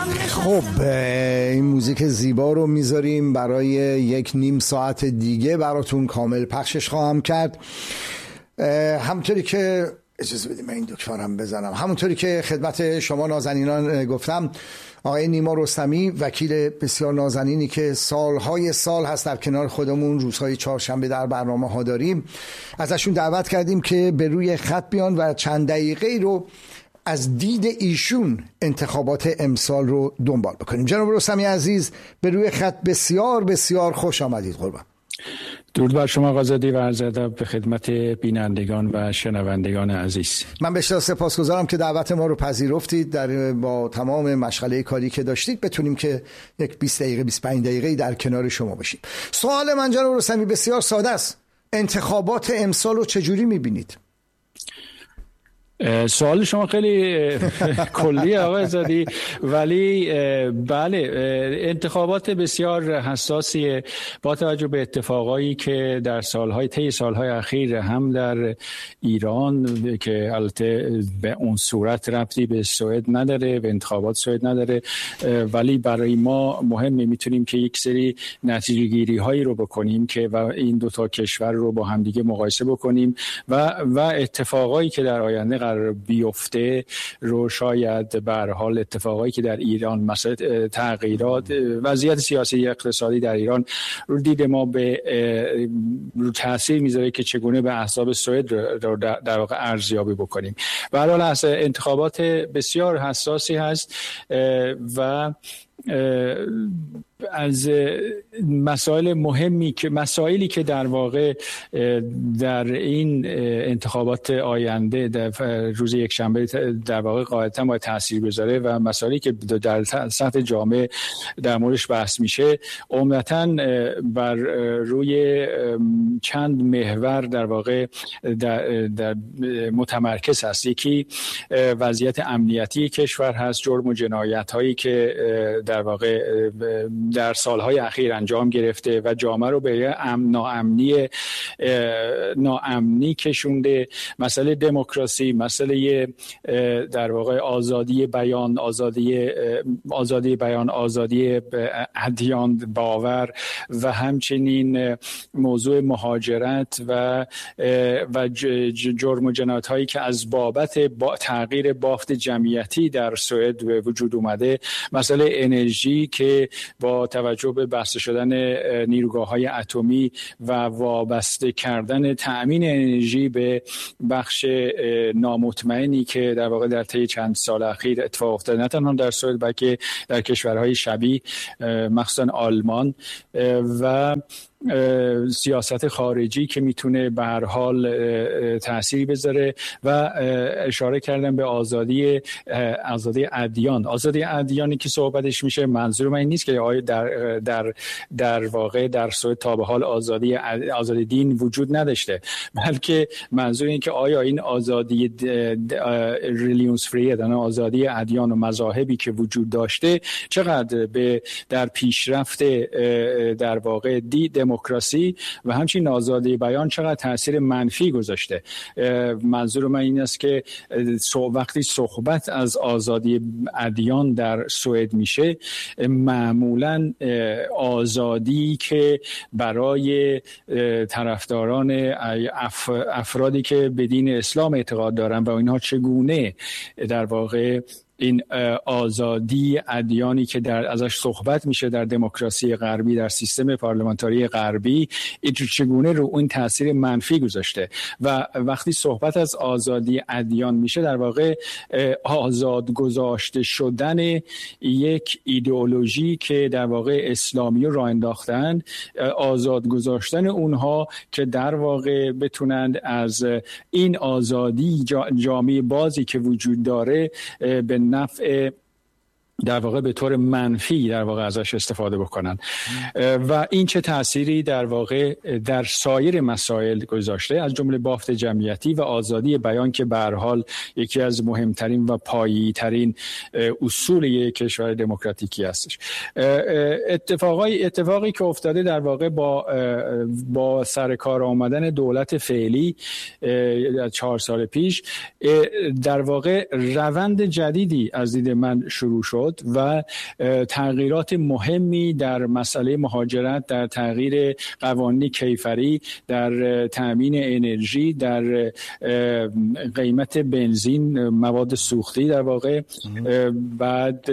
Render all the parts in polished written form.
خب این موزیک زیبا رو میذاریم برای یک نیم ساعت دیگه براتون کامل پخشش خواهم کرد. همونطوری که اجازه بدید من این دکترم بزنم، همونطوری که خدمت شما نازنینان گفتم، آقای نیما رستمی وکیل بسیار نازنینی که سالهای سال هست در کنار خودمون روزهای چهارشنبه در برنامه ها داریم، ازشون دعوت کردیم که به روی خط بیان و چند دقیقه رو از دید ایشون انتخابات امسال رو دنبال بکنیم. جناب رستمی عزیز به روی خط بسیار بسیار خوش آمدید. قربان. درود بر شما آقازاده و عرض ادب به خدمت بینندگان و شنوندگان عزیز. من بسیار سپاسگزارم که دعوت ما رو پذیرفتید. در با تمام مشغله کاری که داشتید بتونیم که یک 20 دقیقه 25 دقیقه در کنار شما باشیم. سوال من جناب رستمی بسیار ساده است. انتخابات امسال رو چجوری می‌بینید؟ سوال شما خیلی کلی آقای زادی، ولی بله انتخابات بسیار حساسیه با توجه به اتفاقایی که در طی سالهای اخیر هم در ایران که البته به اون صورت ربطی به سوئد نداره، به انتخابات سوئد نداره، ولی برای ما مهمه میتونیم که یک سری نتیجه گیری هایی رو بکنیم که و این دو تا کشور رو با همدیگه مقایسه بکنیم و اتفاقایی که در آینده قرار بیفته رو شاید به هر حال اتفاقایی که در ایران مثلا تغییرات وضعیت سیاسی اقتصادی در ایران رو دید ما به رو تاثیر میذاره که چگونه به احزاب سوئد رو در واقع ارزیابی بکنیم. به هر حال انتخابات بسیار حساسی هست و از مسائل مهمی که مسائلی که در واقع در این انتخابات آینده در روز یکشنبه در واقع قاعدتاً باید تاثیر بذاره و مسائلی که در سطح جامعه در موردش بحث میشه عمدتاً بر روی چند محور در واقع در متمرکز هست. یکی وضعیت امنیتی کشور هست، جرم و جنایت هایی که در واقع در سالهای اخیر انجام گرفته و جامعه رو به ناامنی کشونده. مسئله دموکراسی، مسئله در واقع آزادی بیان، آزادی ادیان باور و همچنین موضوع مهاجرت و جرم و جنایت هایی که از بابت تغییر بافت جمعیتی در سوئد به وجود اومده. مسئله انرژی که با توجه به بسته شدن نیروگاه‌های اتمی و وابسته کردن تأمین انرژی به بخش نامطمئنی که در واقع در طی چند سال اخیر اتفاق افتاده، نه تنها در سوئد بلکه در کشورهای شبیه مخصوصا آلمان، و سیاست خارجی که میتونه به هر حال تأثیری بذاره و اشاره کردن به آزادی ادیان. آزادی ادیانی که صحبتش میشه، منظور من این نیست که در واقع در سوئد تا به حال آزادی دین وجود نداشته، بلکه منظور این که آیا این آزادی ریلیونز فری، یعنی آزادی ادیان و مذاهبی که وجود داشته، چقدر در پیشرفت در واقع دموکراسی و همچنین آزادی بیان چقدر تاثیر منفی گذاشته. منظور من این است که وقتی صحبت از آزادی ادیان در سوئد میشه، معمولاً آزادی که برای طرفداران افرادی که به دین اسلام اعتقاد دارن و اینها چگونه در واقع این آزادی ادیانی که ازش صحبت میشه در دموکراسی غربی، در سیستم پارلمانتاری غربی، چگونه رو اون تاثیر منفی گذاشته. و وقتی صحبت از آزادی ادیان میشه، در واقع آزاد گذاشته شدن یک ایدئولوژی که در واقع اسلامی رو راه انداختن، آزاد گذاشتن اونها که در واقع بتونند از این آزادی جامعه بازی که وجود داره به نفع در واقع به طور منفی در واقع ازش استفاده بکنن. و این چه تأثیری در واقع در سایر مسائل گذاشته، از جمله بافت جمعیتی و آزادی بیان که به هر حال یکی از مهمترین و پایه‌ای ترین اصول یک کشور دموکراتیکی هستش. اتفاقی که افتاده در واقع با سر کار آمدن دولت فعلی 4 سال پیش، در واقع روند جدیدی از دید من شروع شد شد و تغییرات مهمی در مسئله مهاجرت، در تغییر قوانین کیفری، در تامین انرژی، در قیمت بنزین، مواد سوختی در واقع، بعد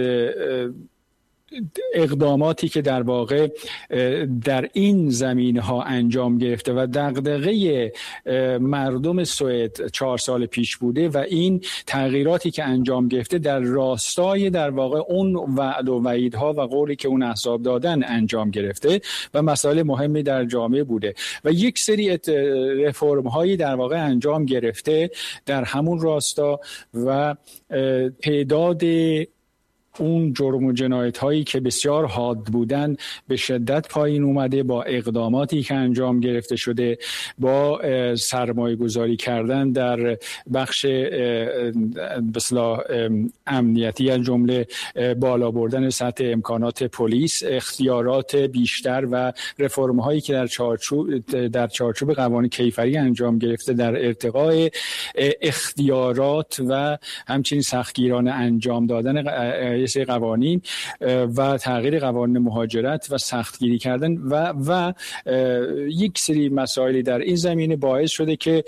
اقداماتی که در واقع در این زمینه‌ها انجام گرفته و دغدغه مردم سوئد 4 سال پیش بوده و این تغییراتی که انجام گرفته در راستای در واقع اون وعد و وعیدها و قولی که اون احزاب دادن انجام گرفته و مسائل مهمی در جامعه بوده و یک سری رفرم‌هایی در واقع انجام گرفته در همون راستا و تعداد اون جرم و جنایت هایی که بسیار حاد بودن به شدت پایین اومده با اقداماتی که انجام گرفته شده، با سرمایه گذاری کردن در بخش بسیار امنیتی از جمله بالا بردن سطح امکانات پلیس، اختیارات بیشتر و رفرم هایی که در چارچوب قوانین کیفری انجام گرفته در ارتقاء اختیارات و همچنین سختگیرانه انجام دادن سری قوانین و تغییر قوانین مهاجرت و سختگیری کردن و یک سری مسائلی در این زمینه باعث شده که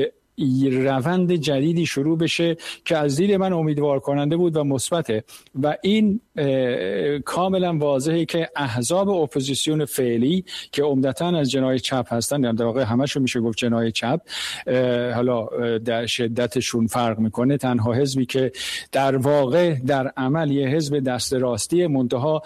روند جدیدی شروع بشه که از دید من امیدوار کننده بود و مثبته و این کاملا واضحه که احزاب اپوزیسیون فعلی که عمدتاً از جناح چپ هستن، در واقع همشون میشه گفت جناح چپ، حالا در شدتشون فرق میکنه، تنها حزبی که در واقع در عمل یه حزب دست راستی منتها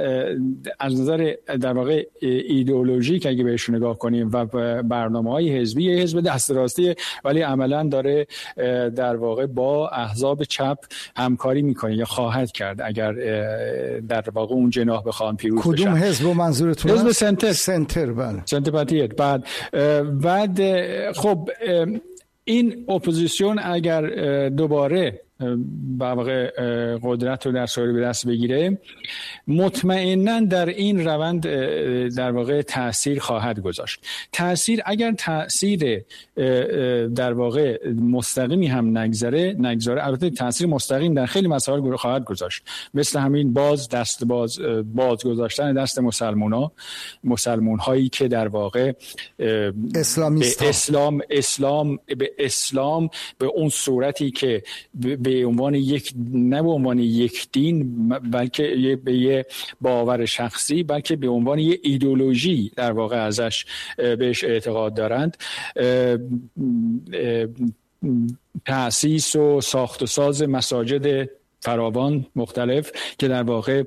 از نظر در واقع ایدئولوژیک اگه بهش نگاه کنیم و برنامه‌های حزبی یه حزب دست راستی ولی عملاً داره در واقع با احزاب چپ همکاری میکنه یا خواهد کرد اگر در واقع اون جناح بخوان پیروز بشن. کدوم حزب منظورتون؟ حزب سنتر. سنتر، بله. سنتر پارتی. بعد خب این اپوزیسیون اگر دوباره واقع قدرت رو در سوئد به دست بگیره، مطمئناً در این روند در واقع تأثیر خواهد گذاشت. اگر تأثیر در واقع مستقیمی هم نگذاره، البته تأثیر مستقیم در خیلی مسائل خواهد گذاشت، مثل همین باز گذاشتن دست مسلمان هایی که در واقع به اسلام به اون صورتی که به عنوان نه به عنوان یک دین بلکه به یه باور شخصی، بلکه به عنوان یه ایدئولوژی در واقع ازش بهش اعتقاد دارند، تأسیس و ساخت و ساز مساجد فراوان مختلف که در واقع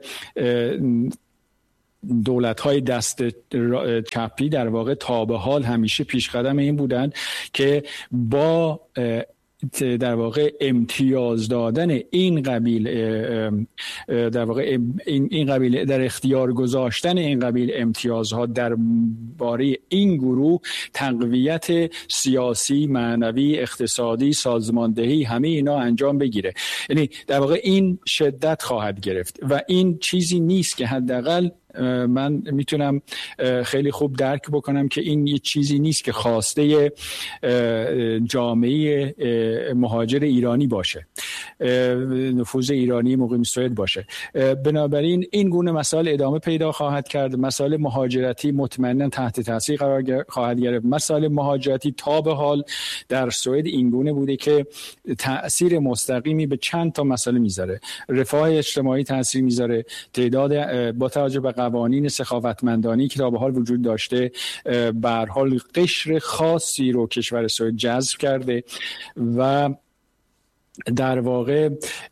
دولت‌های دست چپی در واقع تا به حال همیشه پیش قدم این بودن که با در واقع امتیاز دادن این قبیل در واقع این قبیل در اختیار گذاشتن این قبیل امتیازها در باره این گروه تقویت سیاسی، معنوی، اقتصادی، سازماندهی همه اینا انجام بگیره. یعنی در واقع این شدت خواهد گرفت و این چیزی نیست که حداقل من میتونم خیلی خوب درک بکنم که این یه چیزی نیست که خواسته جامعه مهاجر ایرانی باشه، نفوذ ایرانی مقیم سوئد باشه. بنابراین این گونه مسائل ادامه پیدا خواهد کرد. مسائل مهاجرتی مطمئنا تحت تاثیر قرار خواهد گرفت. مسائل مهاجرتی تا به حال در سوئد این گونه بوده که تأثیر مستقیمی به چند تا مسئله میذاره. رفاه اجتماعی تأثیر میذاره، تعداد با توجه به قوانین سخاوتمندانی که تا به حال وجود داشته به هر حال قشر خاصی رو کشور سوئد جذب کرده و در واقع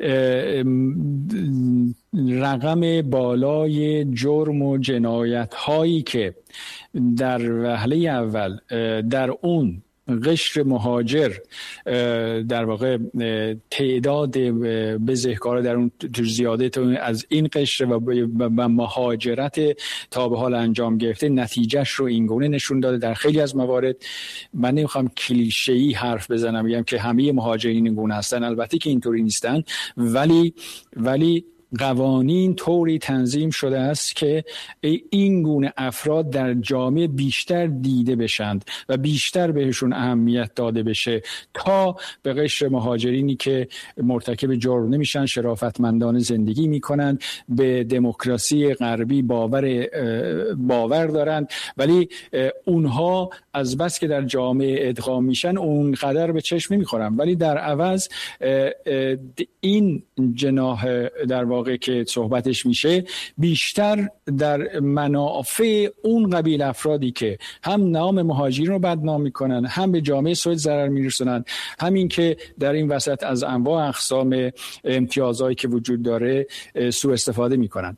رقم بالای جرم و جنایت هایی که در وهله اول در اون قشر مهاجر در واقع تعداد بزهکارا در اون زیاده از این قشر و مهاجرت تا به حال انجام گرفته نتیجهش رو این گونه نشون داده. در خیلی از موارد من نمیخوام کلیشه‌ای حرف بزنم بگم که همه مهاجرین این گونه هستن، البته که اینطوری نیستن، ولی قوانین طوری تنظیم شده است که این گونه افراد در جامعه بیشتر دیده بشند و بیشتر بهشون اهمیت داده بشه تا به قشر مهاجرینی که مرتکب جرم نمیشن، شرافتمندانه زندگی میکنند، به دموکراسی غربی باور دارند، ولی اونها از بس که در جامعه ادغام میشن اونقدر به چشم نمیخورن، ولی در عوض این جناح در واقع که صحبتش میشه بیشتر در منافع اون قبیل افرادی که هم نام مهاجرین رو بدنام میکنن، هم به جامعه سوئد ضرر میرسونن، همین که در این وسط از انواع اقسام امتیازهایی که وجود داره سوء استفاده میکنن.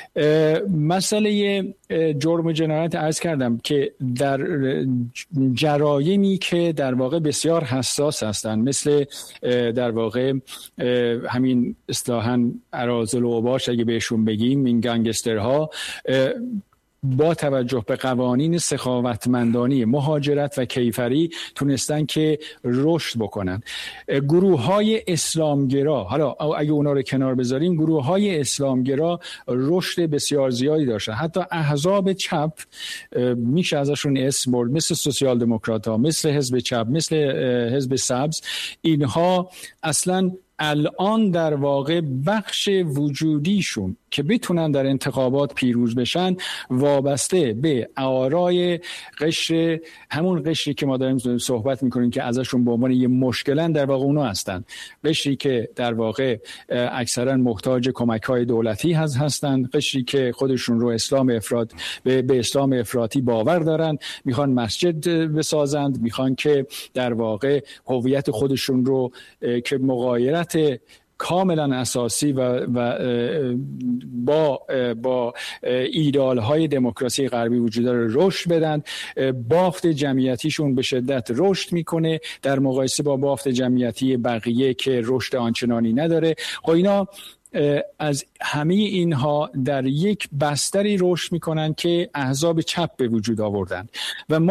مسئله جرم و جنایت عرض کردم که در جرایمی که در واقع بسیار حساس هستند، مثل در واقع همین اصطلاحاً اراذل و اوباش اگه بهشون بگیم، این گنگسترها، با توجه به قوانین سخاوتمندانه مهاجرت و کیفری تونستن که رشد بکنن. گروه‌های اسلامگرا، حالا اگه اونا رو کنار بذاریم، گروه‌های اسلامگرا رشد بسیار زیادی داشتن. حتی احزاب چپ میشه ازشون اسم برد، مثل سوسیال دموکرات‌ها، مثل حزب چپ، مثل حزب سبز، اینها اصلاً الان در واقع بخش وجودیشون که بتونن در انتخابات پیروز بشن وابسته به آرای قشر، همون قشری که ما داریم صحبت میکنیم که ازشون به عنوان یه مشکلن، در واقع اونا هستن. قشری که در واقع اکثرا محتاج کمک‌های دولتی هستند، قشری که خودشون رو به اسلام افراطی باور دارن، میخوان مسجد بسازند، میخوان که در واقع هویت خودشون رو که مغایرت کاملا اساسی و با ایدئال‌های دموکراسی غربی وجود داره رشد بدن. بافت جمعیتیشون به شدت رشد میکنه در مقایسه با بافت جمعیتی بقیه که رشد آنچنانی نداره. خب اینا از همه اینها در یک بستری رشد میکنن که احزاب چپ به وجود آوردن و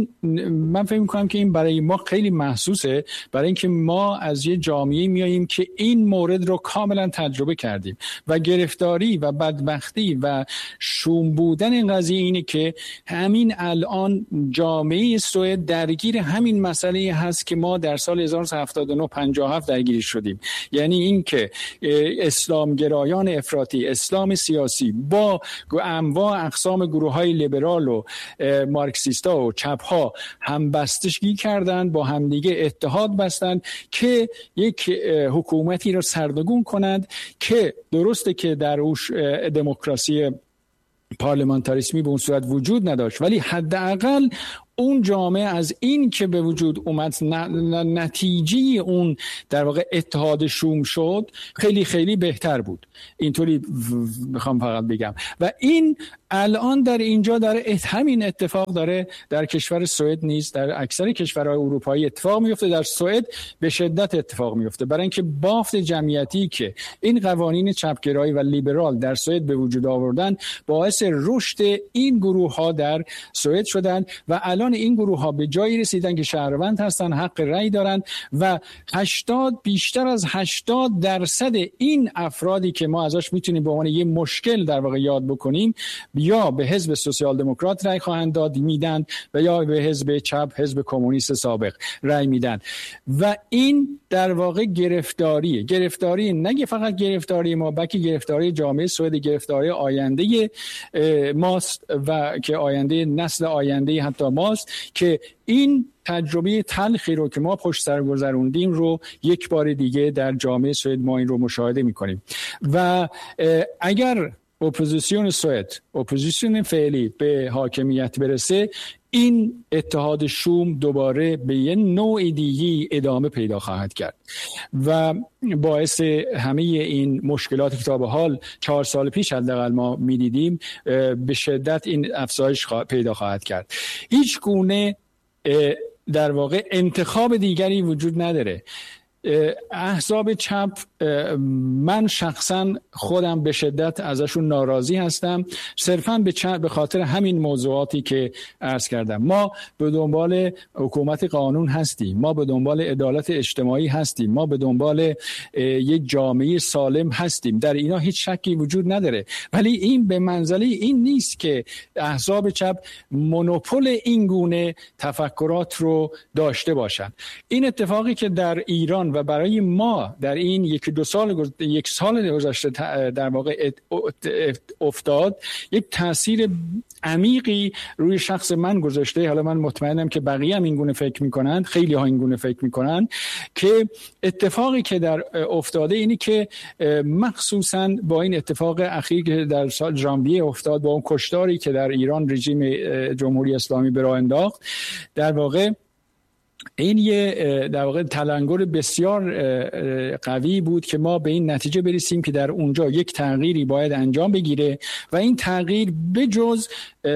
من فکر میکنم که این برای ما خیلی محسوسه، برای اینکه ما از یه جامعه میاییم که این مورد رو کاملا تجربه کردیم و گرفتاری و بدبختی و شوم بودن این قضیه اینه که همین الان جامعه سوئد درگیر همین مسئله هست که ما در سال 1979-57 درگیر شدیم. یعنی این که اسلامگرایان افراطی، اسلام سیاسی با انواع اقسام گروه‌های لیبرال و مارکسیستا و چپ‌ها هم بستگی کردند، با همدیگه اتحاد بستند که یک حکومتی را سردرگم کنند که درسته که در اوش دموکراسی پارلمانتاریسمی به اون صورت وجود نداشت، ولی حداقل اون جامعه از این که به وجود اومد نتیجه اون در واقع اتحاد شوم شد خیلی خیلی بهتر بود. اینطوری میخوام فقط بگم و این الان در اینجا داره همین اتفاق داره در کشور سوئد نیز، در اکثر کشورهای اروپایی اتفاق میفته، در سوئد به شدت اتفاق میفته، برای اینکه بافت جمعیتی که این قوانین چپگرایی و لیبرال در سوئد به وجود آوردن باعث رشد این گروه ها در سوئد شدن و الان این گروه ها به جایی رسیدن که شهروند هستن، حق رأی دارن و بیشتر از 80% این افرادی که ما ازش میتونیم به عنوان یه مشکل در واقع یاد بکنیم یا به حزب سوسیال دموکرات رأی خواهند داد میدن و یا به حزب چپ، حزب کمونیست سابق رأی میدن و این در واقع گرفتاری نه فقط گرفتاری ما، بلکه گرفتاری جامعه سوئد، گرفتاری آینده ماست و که آینده نسل آینده حتی ماست که این تجربه تلخی رو که ما پشت سر گذروندیم رو یک بار دیگه در جامعه سوئد ما این رو مشاهده می‌کنیم و اگر اپوزیسیون سوئد، اپوزیسیون فعلی به حاکمیت برسه، این اتحاد شوم دوباره به یه نوع دیگه ادامه پیدا خواهد کرد و باعث همه این مشکلاتی که تا به حال 4 سال پیش حداقل ما می‌دیدیم به شدت این افزایش پیدا خواهد کرد. هیچ گونه در واقع انتخاب دیگری وجود نداره. احزاب چپ من شخصا خودم به شدت ازشون ناراضی هستم، صرفا به خاطر همین موضوعاتی که عرض کردم. ما به دنبال حکومت قانون هستیم، ما به دنبال عدالت اجتماعی هستیم، ما به دنبال یک جامعه سالم هستیم، در اینا هیچ شکی وجود نداره. ولی این به منزله این نیست که احزاب چپ مونوپول این گونه تفکرات رو داشته باشند. این اتفاقی که در ایران و برای ما در این یک سال گذشته در واقع افتاد، یک تاثیر عمیقی روی شخص من گذاشته. حالا من مطمئنم که بقیه هم این گونه فکر میکنند، خیلی ها این گونه فکر میکنند، که اتفاقی که در افتاده اینی که مخصوصاً با این اتفاق اخیر که در سال ژانویه افتاد، با اون کشتاری که در ایران رژیم جمهوری اسلامی به راه انداخت، در واقع این یه در واقع تلنگر بسیار قوی بود که ما به این نتیجه برسیم که در اونجا یک تغییری باید انجام بگیره و این تغییر بجز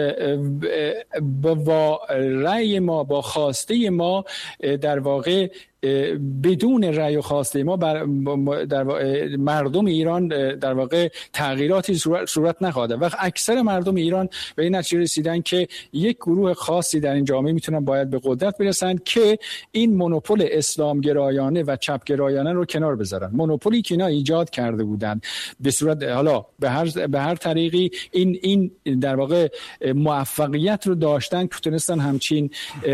با رأی ما، با خواسته ما، در واقع بدون رأی و خواسته ما در مردم ایران در واقع تغییراتی صورت نخواهد. و اکثر مردم ایران به این نتیجه رسیدن که یک گروه خاصی در این جامعه میتونن باید به قدرت برسن که این مونوپول اسلام گرایانه و چپ گرایانه رو کنار بذارن. مونوپولی که اینا ایجاد کرده بودن به صورت، حالا به هر طریقی این در واقع موفقیت رو داشتن که تونستن همچین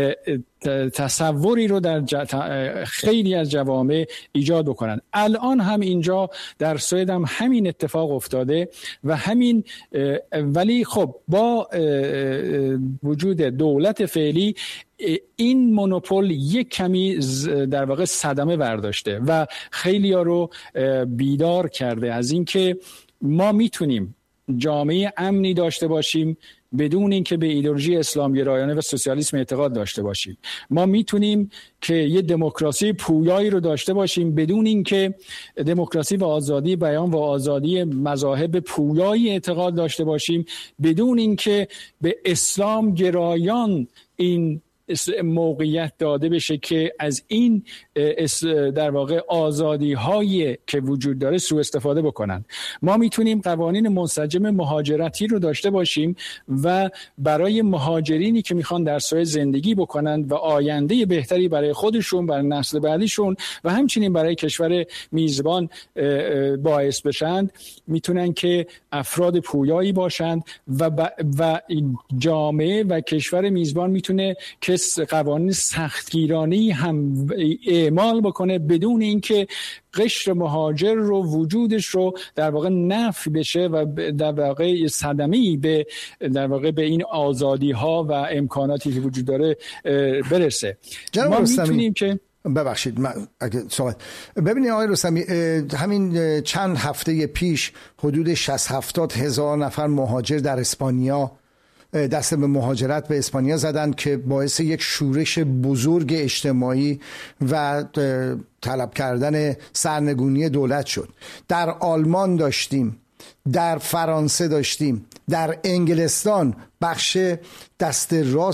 تصوری رو در خیلی از جوامع ایجاد بکنن. الان هم اینجا در سوئد هم همین اتفاق افتاده و همین، ولی خب با وجود دولت فعلی این مونوپول یک کمی در واقع صدمه برداشته و خیلی ها رو بیدار کرده از این که ما میتونیم جامعه امنی داشته باشیم بدون اینکه به ایدئولوژی اسلامگرایانه و سوسیالیسم اعتقاد داشته باشیم. ما میتونیم که یه دموکراسی پویایی رو داشته باشیم بدون اینکه دموکراسی و آزادی بیان و آزادی مذاهب پویایی اعتقاد داشته باشیم، بدون اینکه به اسلام گرایان این موقعیت داده بشه که از این در واقع آزادی هایی که وجود داره سوء استفاده بکنن. ما میتونیم قوانین منسجم مهاجرتی رو داشته باشیم و برای مهاجرینی که میخوان در سوئد زندگی بکنن و آینده بهتری برای خودشون، برای نسل بعدیشون و همچنین برای کشور میزبان باعث بشند، میتونن که افراد پویایی باشند و جامعه و کشور میزبان میتونه که قوانین سختگیرانه هم اعمال بکنه بدون اینکه قشر مهاجر رو وجودش رو در واقع نفی بشه و در واقع صدمه‌ای به در واقع به این آزادی ها و امکاناتی که وجود داره برسه. ما میتونیم که ببخشید اگه صحبت ببینید آقای رستمی، همین چند هفته پیش حدود 60-70 هزار نفر مهاجر در اسپانیا دست به مهاجرت به اسپانیا زدن که باعث یک شورش بزرگ اجتماعی و طلب کردن سرنگونی دولت شد. در آلمان داشتیم، در فرانسه داشتیم، در انگلستان بخش دست راست